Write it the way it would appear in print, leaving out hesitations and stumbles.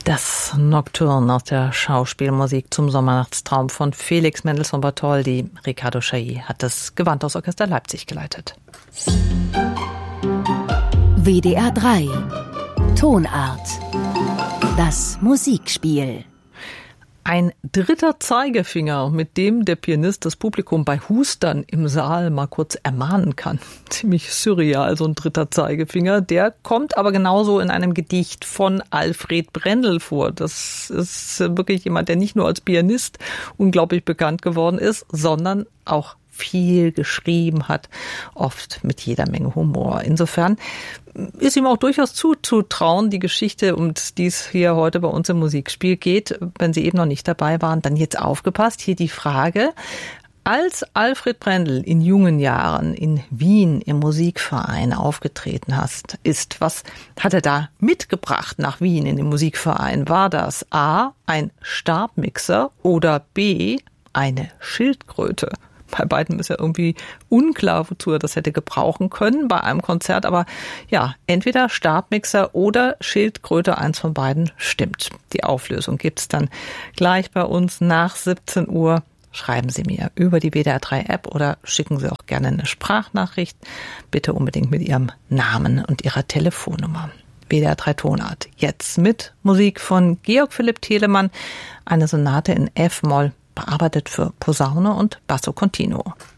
Das Nocturne aus der Schauspielmusik zum Sommernachtstraum von Felix Mendelssohn Bartholdy. Ricardo Chailly hat das Gewandhausorchester Leipzig geleitet. WDR 3 Tonart. Das Musikspiel. Ein dritter Zeigefinger, mit dem der Pianist das Publikum bei Hustern im Saal mal kurz ermahnen kann. Ziemlich surreal, so ein dritter Zeigefinger. Der kommt aber genauso in einem Gedicht von Alfred Brendel vor. Das ist wirklich jemand, der nicht nur als Pianist unglaublich bekannt geworden ist, sondern auch viel geschrieben hat, oft mit jeder Menge Humor. Insofern ist ihm auch durchaus zuzutrauen, die Geschichte, um die es hier heute bei uns im Musikspiel geht. Wenn Sie eben noch nicht dabei waren, dann jetzt aufgepasst. Hier die Frage: Als Alfred Brendel in jungen Jahren in Wien im Musikverein aufgetreten ist, was hat er da mitgebracht nach Wien in den Musikverein? War das A, ein Stabmixer oder B, eine Schildkröte? Bei beiden ist ja irgendwie unklar, wozu er das hätte gebrauchen können bei einem Konzert. Aber ja, entweder Stabmixer oder Schildkröte, eins von beiden stimmt. Die Auflösung gibt's dann gleich bei uns nach 17 Uhr. Schreiben Sie mir über die WDR 3 App oder schicken Sie auch gerne eine Sprachnachricht. Bitte unbedingt mit Ihrem Namen und Ihrer Telefonnummer. WDR 3 Tonart. Jetzt mit Musik von Georg Philipp Telemann. Eine Sonate in F-Moll, bearbeitet für Posaune und Basso Continuo.